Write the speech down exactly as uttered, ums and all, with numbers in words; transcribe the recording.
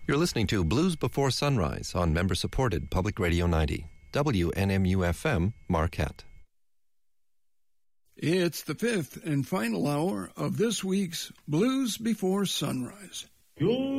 You're listening to Blues Before Sunrise on member-supported Public Radio ninety, W N M U F M, Marquette. It's the fifth and final hour of this week's Blues Before Sunrise. You're